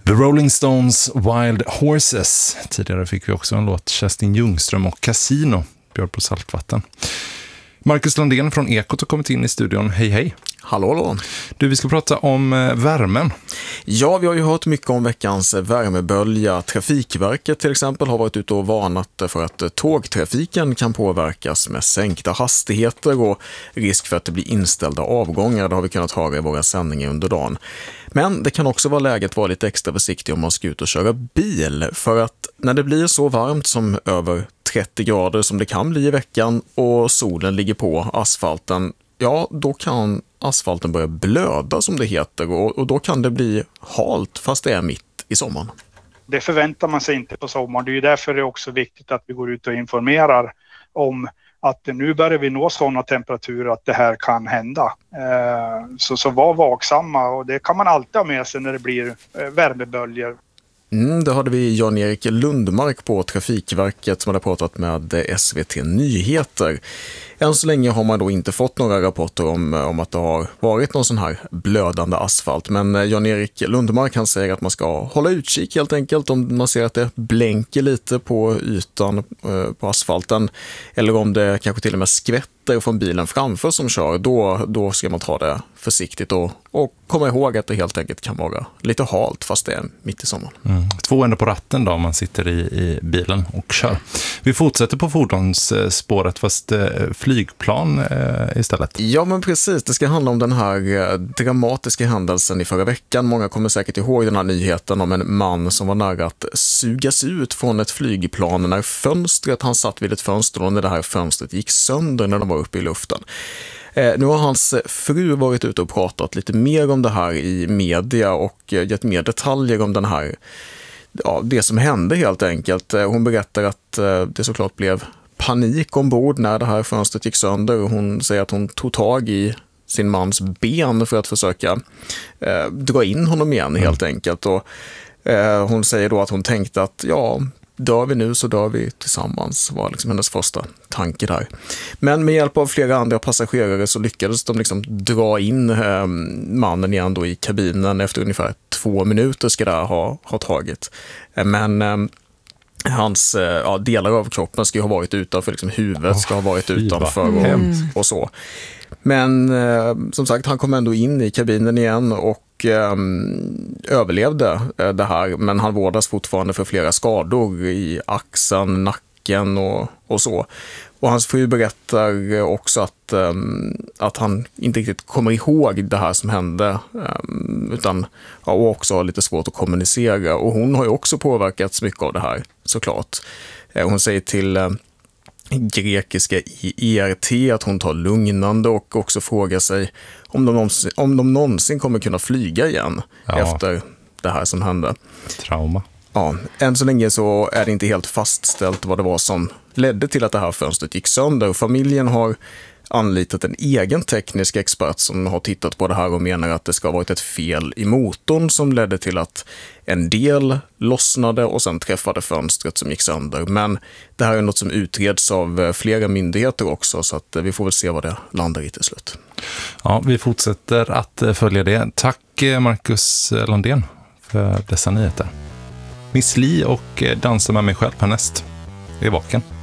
The Rolling Stones, Wild Horses. Tidigare fick vi också en låt, Kerstin Ljungström och Casino, Björn på saltvatten. Marcus Landén från Ekot har kommit in i studion. Hej, hej. Hallå, hallå. Du, vi ska prata om värmen. Ja, vi har ju hört mycket om veckans värmebölja. Trafikverket till exempel har varit ute och varnat för att tågtrafiken kan påverkas med sänkta hastigheter och risk för att det blir inställda avgångar. Det har vi kunnat höra i våra sändningar under dagen. Men det kan också vara läget att vara lite extra försiktig om man ska ut och köra bil. För att när det blir så varmt som över 30 grader som det kan bli i veckan och solen ligger på asfalten, ja, då kan asfalten börja blöda som det heter och då kan det bli halt fast det är mitt i sommaren. Det förväntar man sig inte på sommaren. Det är ju därför det är också viktigt att vi går ut och informerar om att nu börjar vi nå sådana temperaturer att det här kan hända. Så var vaksamma, och det kan man alltid ha med sig när det blir värmeböljor. Då hade vi Jan-Erik Lundmark på Trafikverket som hade pratat med SVT Nyheter. Än så länge har man då inte fått några rapporter om att det har varit någon sån här blödande asfalt. Men Jan-Erik Lundmark, han säger att man ska hålla utkik helt enkelt om man ser att det blänker lite på ytan på asfalten. Eller om det kanske till och med skvätter från bilen framför som kör. Då ska man ta det försiktigt och komma ihåg att det helt enkelt kan vara lite halt fast det är mitt i sommaren. Två ändå på ratten då om man sitter i bilen och kör. Vi fortsätter på fordonsspåret fast flygplan istället. Ja, men precis. Det ska handla om den här dramatiska händelsen i förra veckan. Många kommer säkert ihåg den här nyheten om en man som var nära att sugas ut från ett flygplan när fönstret, han satt vid ett fönster och när det här fönstret gick sönder när de var uppe i luften. Nu har hans fru varit ute och pratat lite mer om det här i media och gett mer detaljer om den här, det som hände helt enkelt. Hon berättar att det såklart blev panik ombord när det här fönstret gick sönder. Hon säger att hon tog tag i sin mans ben för att försöka dra in honom igen helt enkelt. Och hon säger då att hon tänkte att dör vi nu så dör vi tillsammans, var liksom hennes första tanke där. Men med hjälp av flera andra passagerare så lyckades de liksom dra in mannen igen då i kabinen. Efter ungefär 2 minuter ska det ha tagit. Men hans delar av kroppen ska ju ha varit utanför, liksom huvudet ska ha varit utanför och så. Men som sagt, han kom ändå in i kabinen igen och överlevde det här, men han vårdas fortfarande för flera skador i axeln, nacken och så. Och hans fru berättar också att han inte riktigt kommer ihåg det här som hände utan och också har lite svårt att kommunicera. Och hon har ju också påverkats mycket av det här såklart. Hon säger till grekiska ERT att hon tar lugnande och också frågar sig om de någonsin kommer kunna flyga igen efter det här som hände. Trauma. Ja, än så länge så är det inte helt fastställt vad det var som ledde till att det här fönstret gick sönder. Familjen har anlitat en egen teknisk expert som har tittat på det här och menar att det ska ha varit ett fel i motorn som ledde till att en del lossnade och sen träffade fönstret som gick sönder. Men det här är något som utreds av flera myndigheter också, så att vi får väl se vad det landar i till slut. Ja, vi fortsätter att följa det. Tack Marcus Landén för dessa nyheter. Miss Li och Dansa med mig själv härnäst. Vi är vaken.